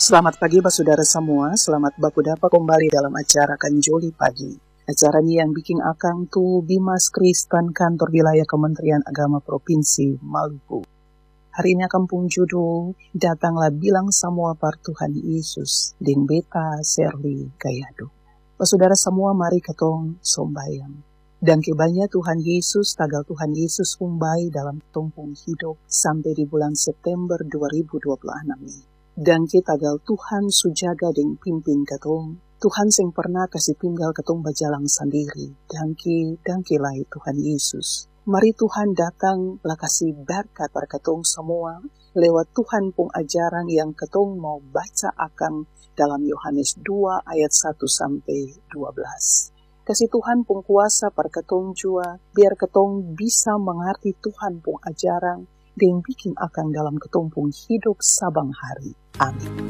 Selamat pagi saudara semua, selamat baku dapat kembali dalam acara Kanjoli Pagi. Acara ini yang bikin akang tu Bimas Kristen Kantor Wilayah Kementerian Agama Provinsi Maluku. Hari ini akan pun judul, Datanglah Bilang Semua Par Tuhan Yesus, Deng Beta Serli Gayado. Saudara semua, mari ketong sombayang. Dan kebanya Tuhan Yesus, tagal Tuhan Yesus umbai dalam tumpung hidup sampai di bulan September 2026 ini. Dan kita tagal Tuhan sujaga deng pimpin ketong. Tuhan sing pernah kasih tinggal ketong bajalang sendiri. Dangki lai Tuhan Yesus. Mari Tuhan datang lah kasih berkat per ketong semua lewat Tuhan pung ajaran yang ketong mau baca akan dalam Yohanes 2 ayat 1 sampai 12. Kasih Tuhan pung kuasa per ketong jua biar ketong bisa mengerti Tuhan pung ajaran dan bikin akan dalam ketong pung hidup sabang hari. Amin.